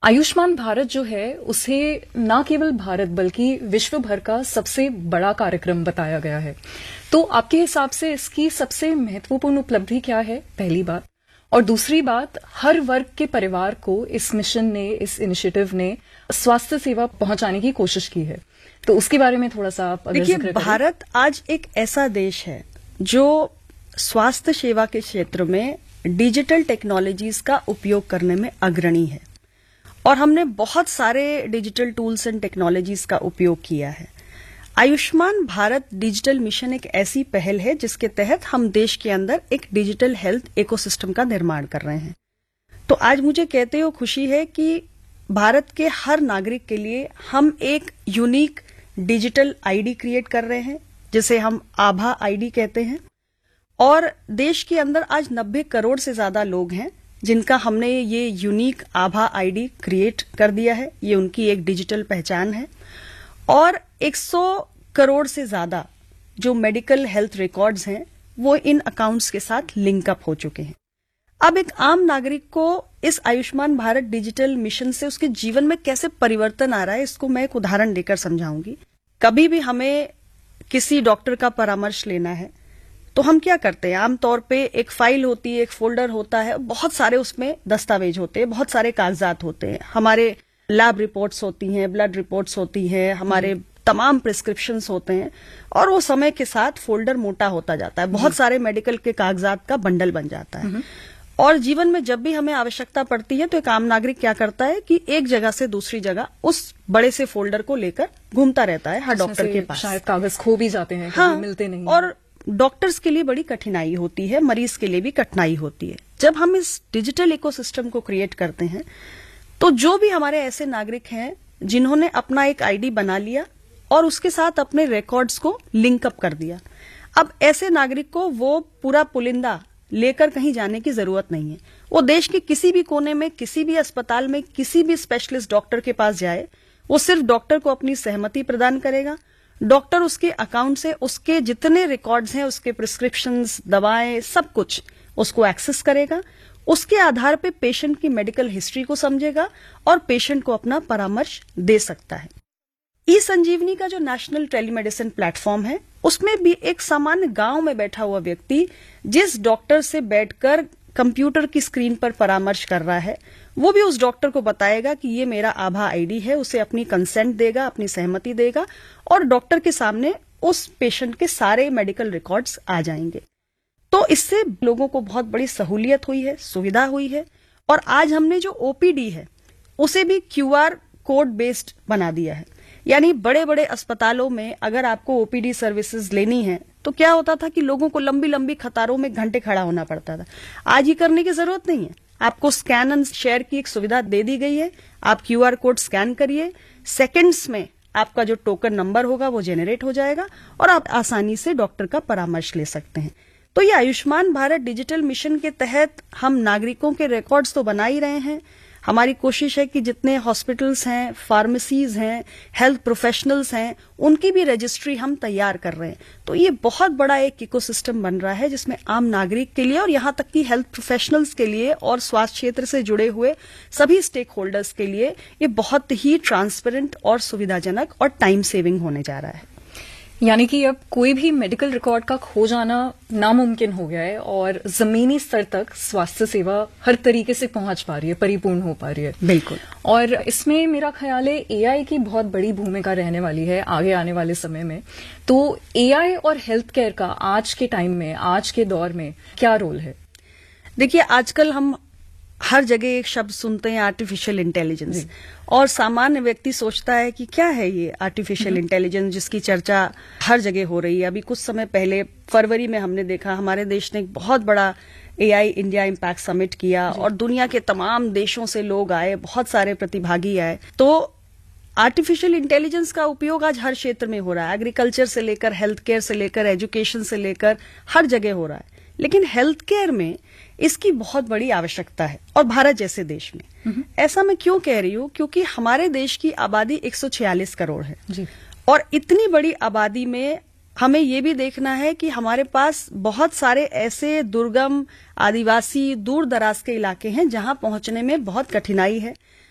आयुष्मान भारत जो है उसे न केवल भारत बल्कि विश्व भर का सबसे बड़ा कार्यक्रम बताया गया है। तो आपके हिसाब से इसकी सबसे महत्वपूर्ण उपलब्धि क्या है, पहली बात। और दूसरी बात, हर वर्ग के परिवार को इस मिशन ने, इस इनिशिएटिव ने स्वास्थ्य सेवा पहुंचाने की कोशिश की है, तो उसके बारे में थोड़ा सा आप अगर जिक्र करें। भारत आज एक ऐसा देश है जो स्वास्थ्य सेवा के क्षेत्र में डिजिटल टेक्नोलॉजीज का उपयोग करने में अग्रणी है और हमने बहुत सारे डिजिटल टूल्स एंड टेक्नोलॉजीज का उपयोग किया है। आयुष्मान भारत डिजिटल मिशन एक ऐसी पहल है जिसके तहत हम देश के अंदर एक डिजिटल हेल्थ इकोसिस्टम का निर्माण कर रहे हैं। तो आज मुझे कहते हुए खुशी है कि भारत के हर नागरिक के लिए हम एक यूनिक डिजिटल आईडी क्रिएट कर रहे हैं, जिसे हम आभा आईडी कहते हैं। और देश के अंदर आज 90 करोड़ से ज्यादा लोग हैं जिनका हमने ये यूनिक आभा आईडी क्रिएट कर दिया है। ये उनकी एक डिजिटल पहचान है। और 100 करोड़ से ज्यादा जो मेडिकल हेल्थ रिकॉर्ड्स हैं वो इन अकाउंट्स के साथ लिंकअप हो चुके हैं। अब एक आम नागरिक को इस आयुष्मान भारत डिजिटल मिशन से उसके जीवन में कैसे परिवर्तन आ रहा है, इसको मैं एक उदाहरण देकर समझाऊंगी। कभी भी हमें किसी डॉक्टर का परामर्श लेना है तो हम क्या करते हैं, आमतौर पे एक फाइल होती है, एक फोल्डर होता है, बहुत सारे उसमें दस्तावेज होते हैं, बहुत सारे कागजात होते हैं, हमारे लैब रिपोर्ट्स होती हैं, ब्लड रिपोर्ट्स होती हैं, हमारे तमाम प्रिस्क्रिप्शंस होते हैं और वो समय के साथ फोल्डर मोटा होता जाता है, बहुत सारे मेडिकल के कागजात का बंडल बन जाता है। और जीवन में जब भी हमें आवश्यकता पड़ती है तो एक आम नागरिक क्या करता है कि एक जगह से दूसरी जगह उस बड़े से फोल्डर को लेकर घूमता रहता है हर डॉक्टर के पास। शायद कागज खो भी जाते हैं, हाँ, मिलते नहीं। और डॉक्टर्स के लिए बड़ी कठिनाई होती है, मरीज के लिए भी कठिनाई होती है। जब हम इस डिजिटल इकोसिस्टम को क्रिएट करते हैं तो जो भी हमारे ऐसे नागरिक हैं जिन्होंने अपना एक आईडी बना लिया और उसके साथ अपने रिकॉर्ड्स को लिंकअप कर दिया, अब ऐसे नागरिक को वो पूरा पुलिंदा लेकर कहीं जाने की जरूरत नहीं है। वो देश के किसी भी कोने में, किसी भी अस्पताल में, किसी भी स्पेशलिस्ट डॉक्टर के पास जाए, वो सिर्फ डॉक्टर को अपनी सहमति प्रदान करेगा। डॉक्टर उसके अकाउंट से उसके जितने रिकॉर्ड्स हैं, उसके प्रिस्क्रिप्शंस, दवाएं, सब कुछ उसको एक्सेस करेगा। उसके आधार पे पेशेंट की मेडिकल हिस्ट्री को समझेगा और पेशेंट को अपना परामर्श दे सकता है। ई संजीवनी का जो नेशनल टेलीमेडिसिन प्लेटफॉर्म है, उसमें भी एक सामान्य गांव में बैठा हुआ व्यक्ति जिस डॉक्टर से बैठकर कंप्यूटर की स्क्रीन पर परामर्श कर रहा है, वो भी उस डॉक्टर को बताएगा कि ये मेरा आभा आईडी है, उसे अपनी कंसेंट देगा, अपनी सहमति देगा और डॉक्टर के सामने उस पेशेंट के सारे मेडिकल रिकॉर्ड्स आ जाएंगे। तो इससे लोगों को बहुत बड़ी सहूलियत हुई है, सुविधा हुई है। और आज हमने जो ओपीडी है उसे भी क्यूआर कोड बेस्ड बना दिया है। यानी बड़े बड़े अस्पतालों में अगर आपको ओपीडी सर्विसेज लेनी है तो क्या होता था कि लोगों को लंबी लंबी कतारों में घंटे खड़ा होना पड़ता था। आज ये करने की जरूरत नहीं है, आपको स्कैन एंड शेयर की एक सुविधा दे दी गई है। आप क्यूआर कोड स्कैन करिए, सेकंड्स में आपका जो टोकन नंबर होगा वो जेनरेट हो जाएगा और आप आसानी से डॉक्टर का परामर्श ले सकते हैं। तो ये आयुष्मान भारत डिजिटल मिशन के तहत हम नागरिकों के रिकॉर्ड्स तो बना ही रहे हैं। हमारी कोशिश है कि जितने हॉस्पिटल्स हैं, फार्मेसीज हैं, हेल्थ प्रोफेशनल्स हैं, उनकी भी रजिस्ट्री हम तैयार कर रहे हैं। तो ये बहुत बड़ा एक इकोसिस्टम बन रहा है जिसमें आम नागरिक के लिए और यहां तक कि हेल्थ प्रोफेशनल्स के लिए और स्वास्थ्य क्षेत्र से जुड़े हुए सभी स्टेक होल्डर्स के लिए ये बहुत ही ट्रांसपेरेंट और सुविधाजनक और टाइम सेविंग होने जा रहा है। यानी कि अब कोई भी मेडिकल रिकॉर्ड का खो जाना नामुमकिन हो गया है और जमीनी स्तर तक स्वास्थ्य सेवा हर तरीके से पहुंच पा रही है, परिपूर्ण हो पा रही है। बिल्कुल। और इसमें मेरा ख्याल है एआई की बहुत बड़ी भूमिका रहने वाली है आगे आने वाले समय में। तो एआई और हेल्थ केयर का आज के टाइम में, आज के दौर में क्या रोल है? देखिए, आजकल हम हर जगह एक शब्द सुनते हैं, आर्टिफिशियल इंटेलिजेंस, और सामान्य व्यक्ति सोचता है कि क्या है ये आर्टिफिशियल इंटेलिजेंस जिसकी चर्चा हर जगह हो रही है। अभी कुछ समय पहले फरवरी में हमने देखा हमारे देश ने एक बहुत बड़ा एआई इंडिया इम्पैक्ट समिट किया और दुनिया के तमाम देशों से लोग आए, बहुत सारे प्रतिभागी आए। तो आर्टिफिशियल इंटेलिजेंस का उपयोग आज हर क्षेत्र में हो रहा है, एग्रीकल्चर से लेकर हेल्थ केयर से लेकर एजुकेशन से लेकर हर जगह हो रहा है। लेकिन हेल्थ केयर में इसकी बहुत बड़ी आवश्यकता है और भारत जैसे देश में। ऐसा मैं क्यों कह रही हूं? क्योंकि हमारे देश की आबादी 146 करोड़ है जी। और इतनी बड़ी आबादी में हमें ये भी देखना है कि हमारे पास बहुत सारे ऐसे दुर्गम, आदिवासी, दूर दराज के इलाके हैं जहां पहुंचने में बहुत कठिनाई है।